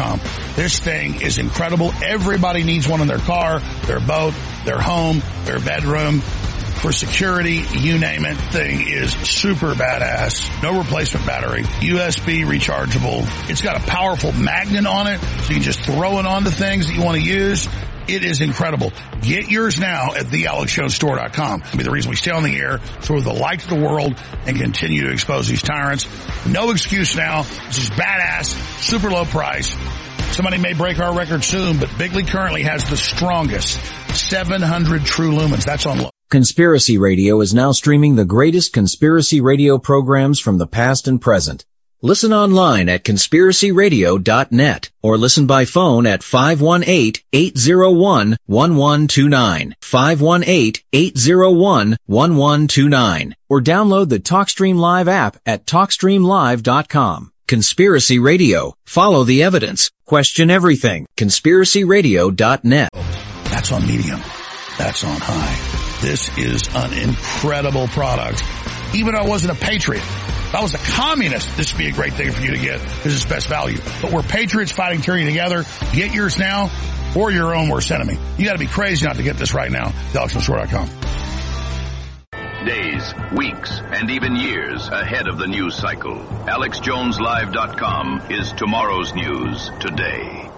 AlexJonesStore.com. This thing is incredible. Everybody needs one in their car, their boat, their home, their bedroom. For security, you name it, thing is super badass. No replacement battery, USB rechargeable. It's got a powerful magnet on it, so you can just throw it onto things that you want to use. It is incredible. Get yours now at thealexjonesstore.com. It'll be the reason we stay on the air, throw the light to the world, and continue to expose these tyrants. No excuse now. This is badass, super low price. Somebody may break our record soon, but Bigley currently has the strongest 700 true lumens. That's on low. Conspiracy Radio is now streaming the greatest conspiracy radio programs from the past and present. Listen online at conspiracyradio.net or listen by phone at 518-801-1129, 518-801-1129, or download the TalkStream Live app at TalkStreamLive.com. Conspiracy Radio. Follow the evidence. Question everything. conspiracyradio.net. That's on medium. That's on high. This is an incredible product. Even though I wasn't a patriot, if I was a communist, this would be a great thing for you to get because it's best value. But we're patriots fighting tyranny together. Get yours now or your own worst enemy. You got to be crazy not to get this right now. TheAlexJonesStore.com. Days, weeks, and even years ahead of the news cycle. AlexJonesLive.com is tomorrow's news today.